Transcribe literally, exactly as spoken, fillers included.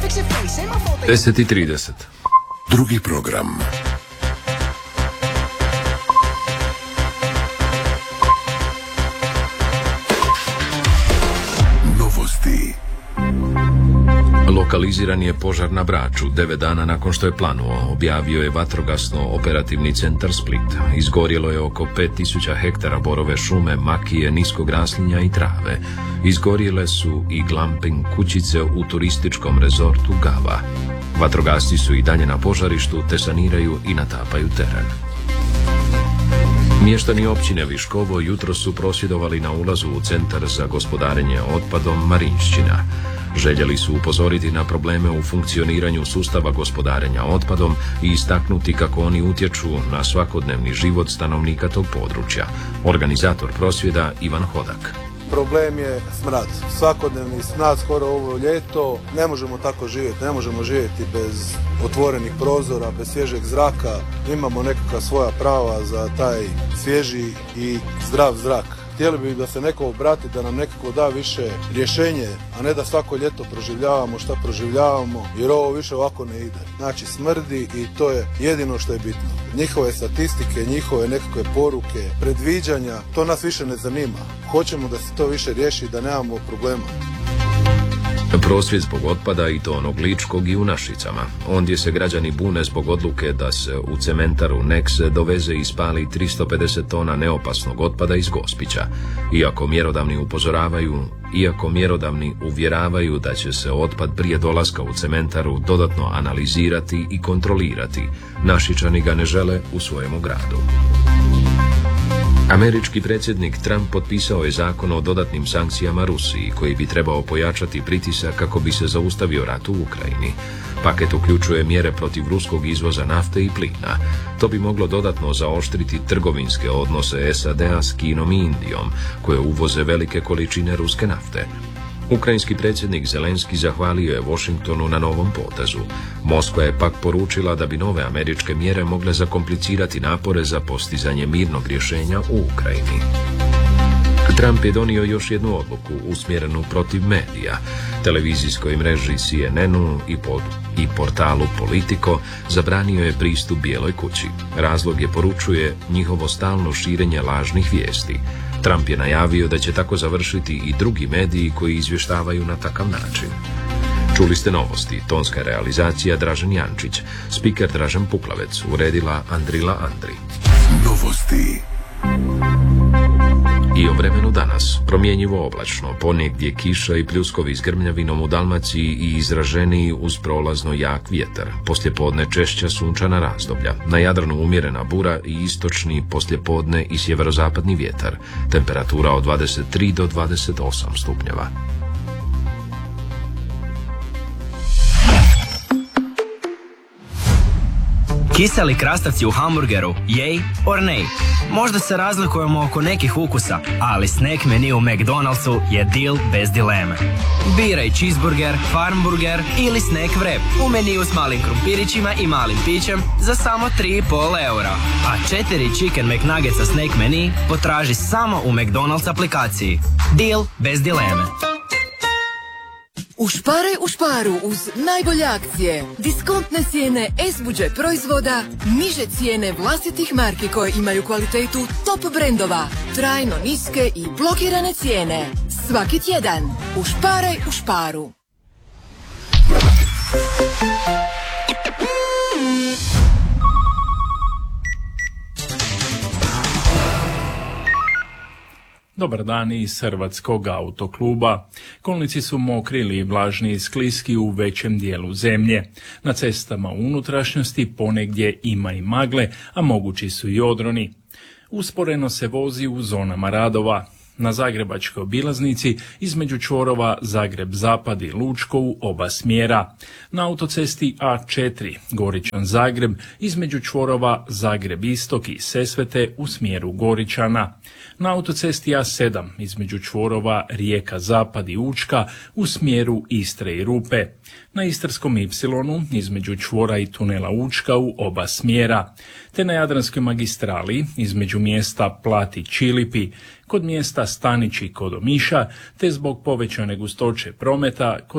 deset i trideset. Drugi program. Novosti. Lokaliziran je požar na Braču, devet dana nakon što je planuo, objavio je vatrogasno operativni centar Split. Izgorjelo je oko pet tisuća hektara borove šume, makije, niskog raslinja i trave. Izgorjele su i glamping kućice u turističkom rezortu Gava. Vatrogasci su i dalje na požarištu te saniraju i natapaju teren. Mještani općine Viškovo jutro su prosvjedovali na ulazu u centar za gospodarenje otpadom Marinšćina. Željeli su upozoriti na probleme u funkcioniranju sustava gospodarenja otpadom i istaknuti kako oni utječu na svakodnevni život stanovnika tog područja. Organizator prosvjeda Ivan Hodak. Problem je smrad. Svakodnevni smrad skoro ovo ljeto. Ne možemo tako živjeti. Ne možemo živjeti bez otvorenih prozora, bez svježeg zraka. Imamo nekakva svoja prava za taj svježi i zdrav zrak. Htjeli bi da se neko obrati, da nam nekako da više rješenje, a ne da svako ljeto proživljavamo šta proživljavamo, jer ovo više ovako ne ide. Znači smrdi i to je jedino što je bitno. Njihove statistike, njihove nekakve poruke, predviđanja, to nas više ne zanima. Hoćemo da se to više riješi, da nemamo problema. Prosvjed zbog otpada i to onog ličkog i u Našicama. Ondje se građani bune zbog odluke da se u cementaru Nexe doveze i spali tristo pedeset tona neopasnog otpada iz Gospića. Iako mjerodavni upozoravaju, iako mjerodavni uvjeravaju da će se otpad prije dolaska u cementaru dodatno analizirati i kontrolirati, Našičani ga ne žele u svojemu gradu. Američki predsjednik Trump potpisao je zakon o dodatnim sankcijama Rusiji koji bi trebao pojačati pritisak kako bi se zaustavio rat u Ukrajini. Paket uključuje mjere protiv ruskog izvoza nafte i plina. To bi moglo dodatno zaoštriti trgovinske odnose S A D-a s Kinom i Indijom, koje uvoze velike količine ruske nafte. Ukrajinski predsjednik Zelenski zahvalio je Washingtonu na novom potezu. Moskva je pak poručila da bi nove američke mjere mogle zakomplicirati napore za postizanje mirnog rješenja u Ukrajini. Trump je donio još jednu odluku usmjerenu protiv medija. Televizijskoj mreži C N N-u i, pod, i portalu Politico zabranio je pristup Bijeloj kući. Razlog je, poručuje, njihovo stalno širenje lažnih vijesti. Trump je najavio da će tako završiti i drugi mediji koji izvještavaju na takav način. Čuli ste novosti, tonska realizacija Dražen Jančić, spiker Dražen Puklavec, uredila Andrila Andri. Novosti. I o vremenu danas, promjenjivo oblačno, ponegdje kiša i pljuskovi s grmljavinom u Dalmaciji i izraženiji uz prolazno jak vjetar. Poslijepodne češća sunčana razdoblja, na Jadranu umjerena bura i istočni poslijepodne i sjeverozapadni vjetar. Temperatura od dvadeset tri do dvadeset osam stupnjeva. Kiseli krastavci u hamburgeru, jej or nej? Možda se razlikujemo oko nekih ukusa, ali snack menu u McDonald'su je deal bez dileme. Biraj cheeseburger, farmburger ili snack wrap u meniju s malim krumpirićima i malim pićem za samo tri i pol eura. A četiri chicken McNuggetsa snack menu potraži samo u McDonald's aplikaciji. Deal bez dileme. Ušparaj u šparu uz najbolje akcije. Diskontne cijene S-budžet proizvoda, niže cijene vlastitih marki koje imaju kvalitetu top brendova, trajno niske i blokirane cijene. Svaki tjedan. Ušparaj u šparu. Dobar dan iz Hrvatskog autokluba. Kolnici su mokri ili vlažni i skliski u većem dijelu zemlje. Na cestama u unutrašnjosti ponegdje ima i magle, a mogući su i odroni. Usporeno se vozi u zonama radova. Na zagrebačkoj obilaznici između čvorova Zagreb-Zapad i Lučko u oba smjera. Na autocesti A četiri Goričan-Zagreb između čvorova Zagreb-Istok i Sesvete u smjeru Goričana. Na autocesti A sedam između čvorova Rijeka-Zapad i Učka u smjeru Istre i Rupe. Na Istarskom Ipsilonu između čvora i tunela Učka u oba smjera. Te na Jadranskoj magistrali između mjesta Plat i Čilipi, kod mjesta Stanići kod Omiša, te zbog povećane gustoće prometa kod